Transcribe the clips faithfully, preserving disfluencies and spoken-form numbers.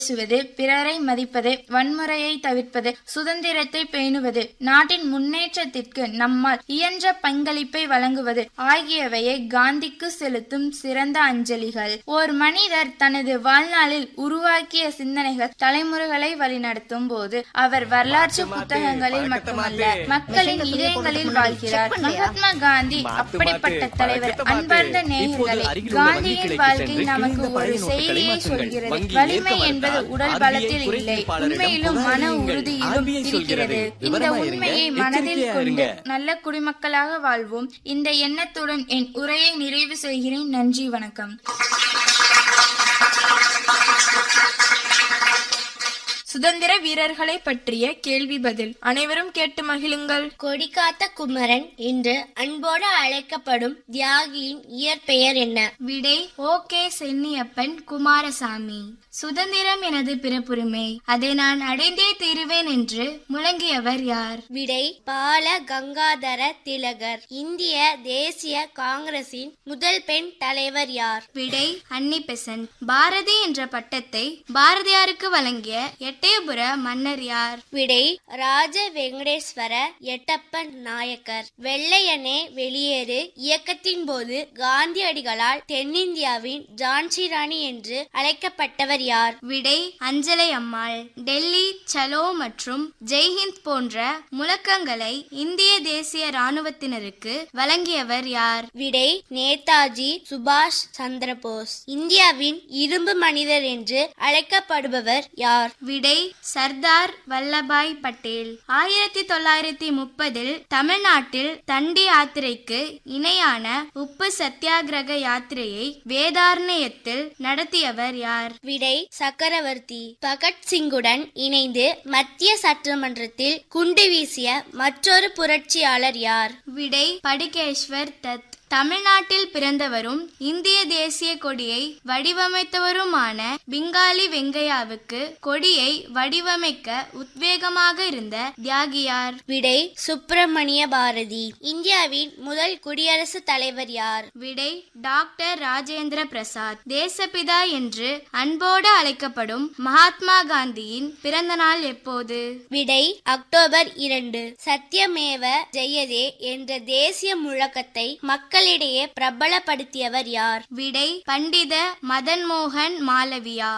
பேசுவது, பிறரை மதிப்பது, வன்முறையை தவிர்ப்பது, சுதந்திரத்தை பேணுவது, நாட்டின் முன்னேற்றத்திற்கு நம்மால் இயன்ற பங்களிப்பை வழங்குவது ஆகியவையே காந்திக்கு செலுத்தும் சிறந்த அஞ்சலிகள். ஓர் மனிதர் தனது வாழ்நாளில் உருவாக்கிய சிந்தனைகள் தலைமுறைகளை வழிநடத்தும் போது அவர் வரலாற்று புத்தகங்களில் மட்டுமல்ல, மக்களின் இதயங்களில் வாழ்கிறார். மகாத்மா காந்தி அப்படிப்பட்ட தலைவர். அன்பார்ந்த நேயர்களே, காந்தியின் வாழ்க்கை நமக்கு ஒரு செய்தியை சொல்கிறது. வலிமை என்பது உடல் பலத்தில் இல்லை, உண்மையிலும் மன உறுதியிலும் இருக்கிறது. இந்த உண்மையை மனதில் கொண்டு நல்ல குடிமக்களாக வாழ்வோம். இந்த எண்ணத்துடன் என் உரையை நிறைவு செய்கிறேன். நன்றி, வணக்கம். சுதந்திர வீரர்களை பற்றிய கேள்வி பதில். அனைவரும் கேட்டு மகிழுங்கள். கொடிகாத்த குமரன் என்று அன்போடு அழைக்கப்படும் தியாகியின் இயற்பெயர் என்ன? விடை ஓ கே சென்னியப்பன் குமாரசாமி. சுதந்திரம் எனது பிறப்புரிமை, அதை நான் அடைந்தே தீருவேன் என்று முழங்கியவர் யார்? விடை பால கங்காதர திலகர். இந்திய தேசிய காங்கிரசின் முதல் பெண் தலைவர் யார்? விடை அன்னி பெசன்ட். பாரதி என்ற பட்டத்தை பாரதியாருக்கு வழங்கிய எட்டயபுர மன்னர் யார்? விடை ராஜ வெங்கடேஸ்வர எட்டப்பன் நாயக்கர். வெள்ளையனே வெளியேறு இயக்கத்தின் போது காந்தியடிகளால் தென்னிந்தியாவின் ஜான்சி ராணி என்று அழைக்கப்பட்டவர் யார்? விடை அஞ்சலை அம்மாள். டெல்லி சலோ மற்றும் ஜெய்ஹிந்த் போன்ற முழக்கங்களை இந்திய தேசிய ராணுவத்தினருக்கு வழங்கியவர் யார்? விடை நேதாஜி சுபாஷ் சந்திரபோஸ். இந்தியாவின் இரும்பு மனிதர் என்று அழைக்கப்படுபவர் யார்? விடை சர்தார் வல்லபாய் பட்டேல். ஆயிரத்தி தொள்ளாயிரத்தி முப்பதில் தமிழ்நாட்டில் தண்டி யாத்திரைக்கு இணையான உப்பு சத்தியாகிரக யாத்திரையை வேதாரண்யத்தில் நடத்தியவர் யார்? விடை சக்கரவர்த்தி. பகத்சிங்குடன் இணைந்து மத்திய சட்டமன்றத்தில் குண்டு வீசிய மற்றொரு புரட்சியாளர் யார்? விடை படுகேஸ்வர் தத். தமிழ்நாட்டில் பிறந்தவரும் இந்திய தேசிய கொடியை வடிவமைத்தவருமான பிங்காலி வெங்கையாவுக்கு கொடியை வடிவமைக்க உத்வேகமாக இருந்த தியாகியார்? விடை சுப்பிரமணிய பாரதி. இந்தியாவின் முதல் குடியரசுத் தலைவர் யார்? விடை டாக்டர் ராஜேந்திர பிரசாத். தேசப்பிதா என்று அன்போடு அழைக்கப்படும் மகாத்மா காந்தியின் பிறந்த நாள் எப்போது? விடை அக்டோபர் இரண்டு. சத்தியமேவ ஜெயதே என்ற தேசிய முழக்கத்தை மக்கள் மக்களிடையே பிரபலப்படுத்தியவர் யார்? விடை பண்டித மதன் மோகன் மாலவியா.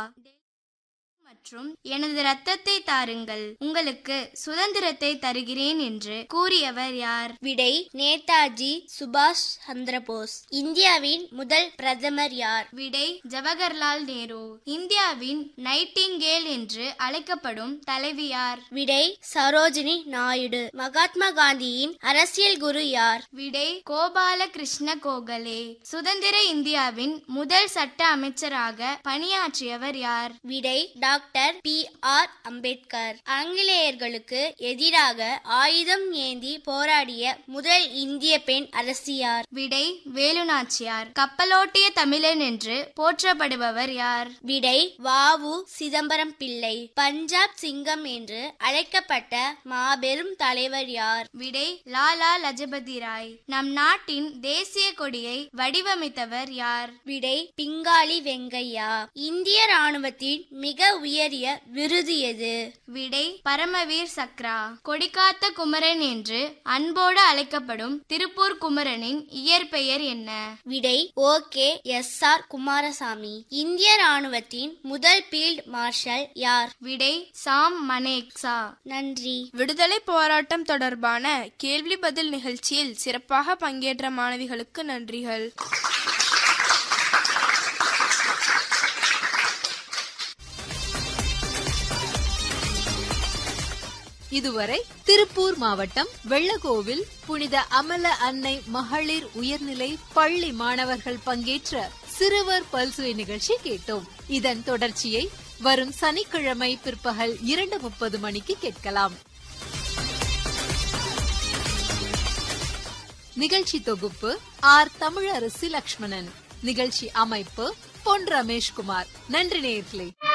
மற்றும் எனது ரத்தத்தை தாருங்கள், உங்களுக்கு சுதந்திரத்தை தருகிறேன் என்று கூறியவர் யார்? விடை நேதாஜி சுபாஷ் சந்திரபோஸ். இந்தியாவின் முதல் பிரதமர் யார்? விடை ஜவஹர்லால் நேரு. இந்தியாவின் நைட்டிங்கேல் என்று அழைக்கப்படும் தலைவி யார்? விடை சரோஜினி நாயுடு. மகாத்மா காந்தியின் அரசியல் குரு யார்? விடை கோபால கிருஷ்ண கோகலே. சுதந்திர இந்தியாவின் முதல் சட்ட அமைச்சராக பணியாற்றியவர் யார்? விடை டாக்டர் பி ஆர் அம்பேத்கர். ஆங்கிலேயர்களுக்கு எதிராக ஆயுதம் ஏந்தி போராடிய முதல் இந்திய பெண் அரசி யார்? விடை வேலுநாச்சியார். கப்பலோட்டிய தமிழன் என்று போற்றப்படுபவர் யார்? விடை வாவு சிதம்பரம் பிள்ளை. பஞ்சாப் சிங்கம் என்று அழைக்கப்பட்ட மாபெரும் தலைவர் யார்? விடை லாலா லஜபதி ராய். நம் நாட்டின் தேசிய கொடியை வடிவமைத்தவர் யார்? விடை பிங்காலி வெங்கையா. இந்திய ராணுவத்தின் மிக உயரிய விருது எது? விடை பரமவீர் சக்ரா. கொடிகாத்த குமரன் என்று அன்போடு அழைக்கப்படும் திருப்பூர் குமரனின் இயற்பெயர் என்ன? விடை ஓ கே எஸ் ஆர் குமாரசாமி. இந்திய ராணுவத்தின் முதல் பீல்ட் மார்ஷல் யார்? விடை சாம் மனேக்சா. நன்றி. விடுதலை போராட்டம் தொடர்பான கேள்வி பதில் நிகழ்ச்சியில் சிறப்பாக பங்கேற்ற மாணவிகளுக்கு நன்றிகள். இதுவரை திருப்பூர் மாவட்டம் வெள்ளகோவில் புனித அமல அன்னை மகளிர் உயர்நிலை பள்ளி மாணவர்கள் பங்கேற்ற சிறுவர் பல்சுவை நிகழ்ச்சி கேட்டோம். இதன் தொடர்ச்சியை வரும் சனிக்கிழமை பிற்பகல் இரண்டு முப்பது மணிக்கு கேட்கலாம். நிகழ்ச்சி தொகுப்பு ஆர் தமிழரசி லட்சுமணன். நிகழ்ச்சி அமைப்பு பொன் ரமேஷ்குமார். நன்றி நேயர்களே.